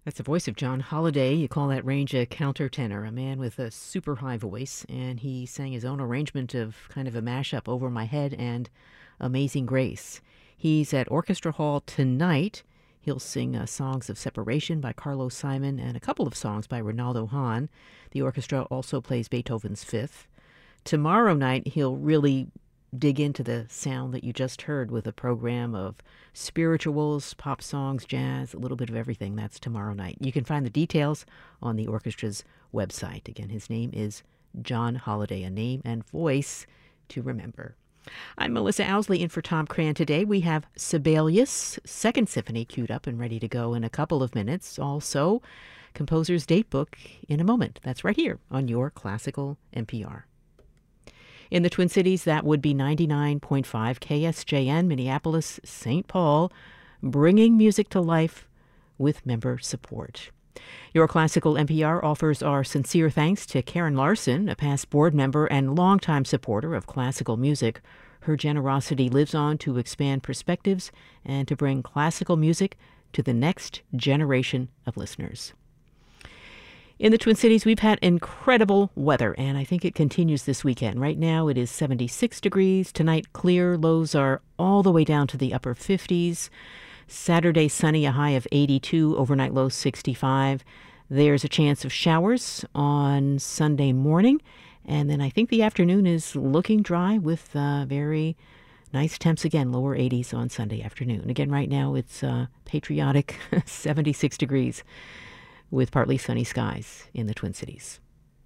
That's the voice of John Holliday. You call that range a countertenor, a man with a super high voice, and he sang his own arrangement of kind of a mashup, Over My Head and Amazing Grace. He's at Orchestra Hall tonight. He'll sing Songs of Separation by Carlos Simon and a couple of songs by Ronaldo Hahn. The orchestra also plays Beethoven's Fifth. Tomorrow night, he'll really dig into the sound that you just heard with a program of spirituals, pop songs, jazz, a little bit of everything. That's tomorrow night. You can find the details on the orchestra's website. Again, his name is John Holliday, a name and voice to remember. I'm Melissa Owsley in for Tom Cran today. We have Sibelius' Second Symphony queued up and ready to go in a couple of minutes. Also, composer's datebook in a moment. That's right here on your Classical NPR. In the Twin Cities, that would be 99.5 KSJN, Minneapolis, St. Paul, bringing music to life with member support. Your Classical NPR offers our sincere thanks to Karen Larson, a past board member and longtime supporter of classical music. Her generosity lives on to expand perspectives and to bring classical music to the next generation of listeners. In the Twin Cities, we've had incredible weather, and I think it continues this weekend. Right now, it is 76 degrees. Tonight, clear. Lows are all the way down to the upper 50s. Saturday, sunny, a high of 82. Overnight low, 65. There's a chance of showers on Sunday morning. And then I think the afternoon is looking dry with very nice temps again, lower 80s on Sunday afternoon. Again, right now, it's patriotic 76 degrees. With partly sunny skies in the Twin Cities.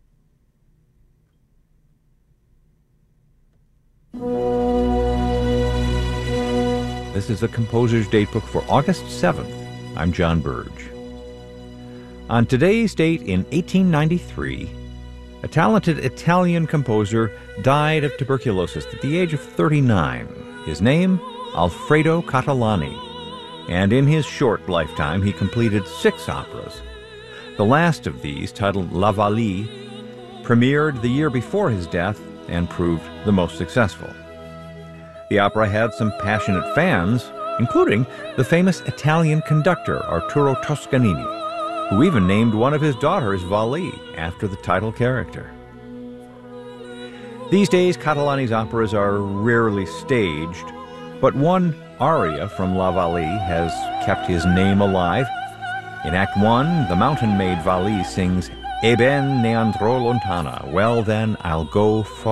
This is the Composer's Datebook for August 7th. I'm John Burge. On today's date in 1893, a talented Italian composer died of tuberculosis at the age of 39. His name, Alfredo Catalani. And in his short lifetime, he completed 6 operas. The last of these, titled La Vallee, premiered the year before his death and proved the most successful. The opera had some passionate fans, including the famous Italian conductor Arturo Toscanini, who even named one of his daughters Vallee after the title character. These days, Catalani's operas are rarely staged, but one aria from La Vallee has kept his name alive. In Act 1, the mountain maid Vallee sings E ben ne andrò lontana, well then I'll go far.